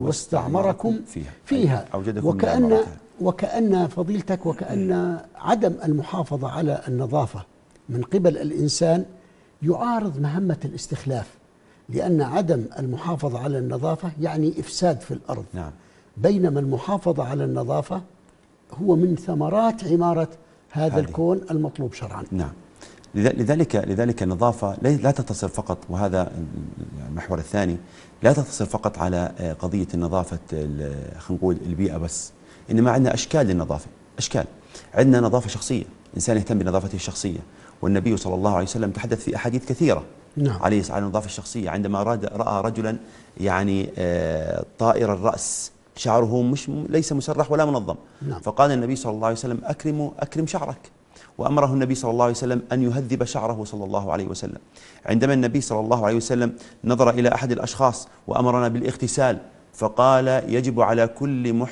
واستعمركم فيها وكأن فضيلتك وكأن عدم المحافظة على النظافة من قبل الإنسان يعارض مهمة الاستخلاف، لأن عدم المحافظة على النظافة يعني إفساد في الأرض. نعم. بينما المحافظة على النظافة هو من ثمرات عمارة هذا الكون المطلوب شرعا. نعم. لذلك النظافة لا تقتصر فقط، وهذا المحور الثاني، لا تقتصر فقط على قضية النظافة خلينا نقول البيئة بس، إنما عندنا أشكال للنظافة. أشكال، عندنا نظافة شخصية، إنسان يهتم بنظافته الشخصية، والنبي صلى الله عليه وسلم تحدث في أحاديث كثيرة نعم. على النظافة الشخصية. عندما رأى رجلا يعني طائر الرأس، شعره ليس مسرح ولا منظم، نعم. فقال النبي صلى الله عليه وسلم أكرم شعرك، وأمره النبي صلى الله عليه وسلم أن يهذب شعره صلى الله عليه وسلم. عندما النبي صلى الله عليه وسلم نظر إلى أحد الأشخاص وأمرنا بالاغتسال، فقال يجب على كل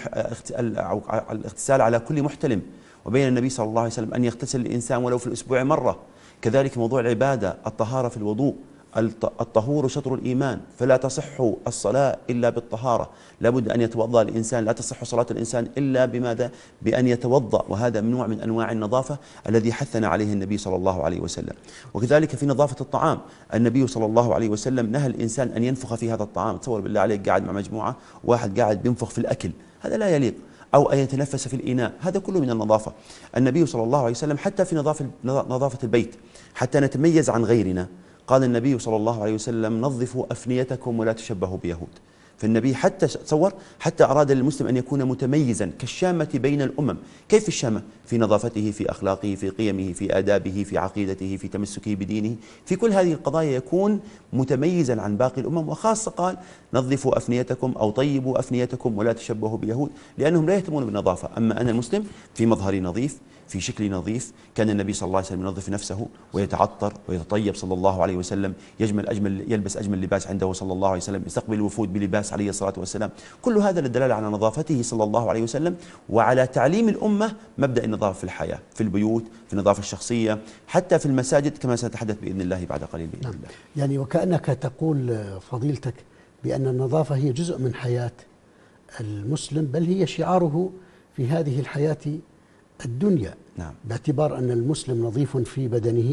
الاغتسال على كل محتلم، وبين النبي صلى الله عليه وسلم أن يغتسل الإنسان ولو في الأسبوع مرة. كذلك موضوع العبادة، الطهارة في الوضوء، الطهور شطر الإيمان، فلا تصح الصلاة إلا بالطهارة، لابد أن يتوضأ الإنسان، لا تصح صلاة الإنسان إلا بماذا؟ بأن يتوضأ، وهذا نوع من أنواع النظافة الذي حثنا عليه النبي صلى الله عليه وسلم. وكذلك في نظافة الطعام، النبي صلى الله عليه وسلم نهى الإنسان أن ينفخ في هذا الطعام. تصور بالله عليك قاعد مع مجموعة، واحد قاعد بينفخ في الأكل، هذا لا يليق، أو أن يتنفس في الإناء، هذا كله من النظافة. النبي صلى الله عليه وسلم حتى في نظافة البيت، حتى نتميز عن غيرنا، قال النبي صلى الله عليه وسلم نظفوا أفنيتكم ولا تشبهوا بيهود. فالنبي حتى تصور، حتى أراد للمسلم أن يكون متميزا كالشامة بين الأمم. كيف الشامة؟ في نظافته، في أخلاقه، في قيمه، في آدابه، في عقيدته، في تمسكه بدينه، في كل هذه القضايا يكون متميزا عن باقي الأمم. وخاصة قال نظفوا أفنيتكم أو طيبوا أفنيتكم ولا تشبهوا بيهود، لأنهم لا يهتمون بالنظافة. أما أنا المسلم في مظهري نظيف، في شكلي نظيف. كان النبي صلى الله عليه وسلم ينظف نفسه ويتعطر ويتطيب صلى الله عليه وسلم، يلبس أجمل لباس عنده صلى الله عليه وسلم، يستقبل الوفود بلباس عليه الصلاة والسلام. كل هذا للدلالة على نظافته صلى الله عليه وسلم، وعلى تعليم الأمة مبدأ النظافة في الحياة، في البيوت، في النظافة الشخصية، حتى في المساجد، كما سنتحدث بإذن الله بعد قليل بإذن الله. يعني وكأنك تقول فضيلتك بأن النظافة هي جزء من حياة المسلم، بل هي شعاره في هذه الحياة الدنيا. نعم. باعتبار أن المسلم نظيف في بدنه،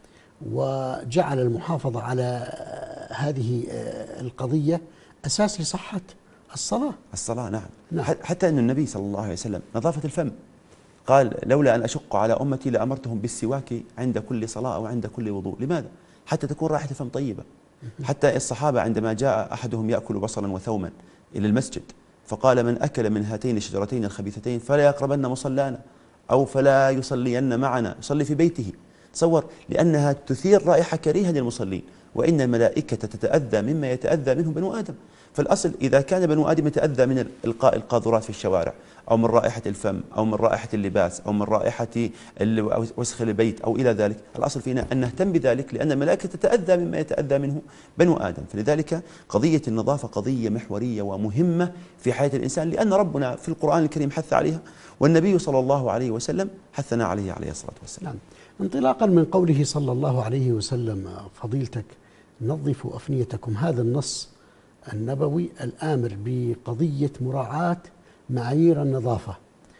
وجعل المحافظة على هذه القضية أساس لصحة الصلاة. نعم. حتى أن النبي صلى الله عليه وسلم نظافة الفم، قال لولا أن أشق على أمتي لأمرتهم بالسواك عند كل صلاة أو عند كل وضوء. لماذا؟ حتى تكون رائحة الفم طيبة. حتى الصحابة عندما جاء أحدهم يأكل بصلا وثوما إلى المسجد، فقال من أكل من هاتين الشجرتين الخبيثتين فلا يقربن مصلانا، أو فلا يصلين معنا، يصلي في بيته. تصور، لأنها تثير رائحة كريهة للمصلين، وإن الملائكة تتأذى مما يتأذى منه بنو آدم. فالأصل إذا كان بنو آدم يتأذى من إلقاء القاذورات في الشوارع، أو من رائحة الفم، أو من رائحة اللباس، أو من رائحة وسخ البيت، أو إلى ذلك، الأصل فينا أن نهتم بذلك، لأن الملائكة تتأذى مما يتأذى منه بنو آدم. فلذلك قضية النظافة قضية محورية ومهمة في حياة الإنسان، لأن ربنا في القرآن الكريم حث عليها، والنبي صلى الله عليه وسلم حثنا عليه الصلاة والسلام. نعم. انطلاقا من قوله صلى الله عليه وسلم فضيلتك نظفوا أفنيتكم، هذا النص النبوي الآمر بقضية مراعاة معايير النظافة،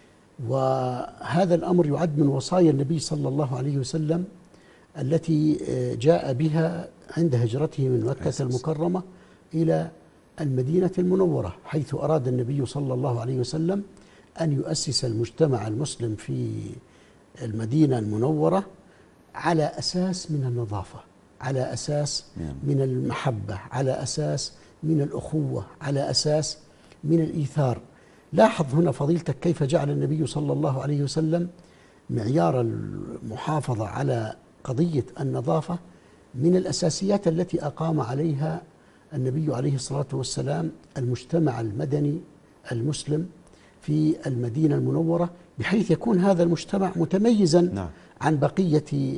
وهذا الأمر يعد من وصايا النبي صلى الله عليه وسلم التي جاء بها عند هجرته من مكة المكرمة إلى المدينة المنورة، حيث أراد النبي صلى الله عليه وسلم أن يؤسس المجتمع المسلم في المدينة المنورة على أساس من النظافة، على أساس من المحبة، على أساس من الأخوة، على أساس من الإيثار. لاحظ هنا فضيلتك كيف جعل النبي صلى الله عليه وسلم معيار المحافظة على قضية النظافة من الأساسيات التي أقام عليها النبي عليه الصلاة والسلام المجتمع المدني المسلم في المدينة المنورة، بحيث يكون هذا المجتمع متميزا عن بقية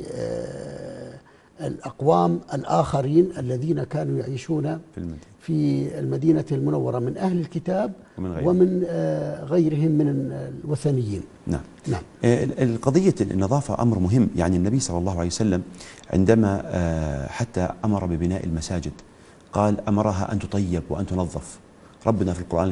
الأقوام الآخرين الذين كانوا يعيشون في المدينة المنورة من أهل الكتاب ومن غيرهم من الوثنيين. نعم. القضية النظافة أمر مهم. يعني النبي صلى الله عليه وسلم عندما حتى أمر ببناء المساجد قال أمرها أن تطيب وأن تنظف. ربنا في القرآن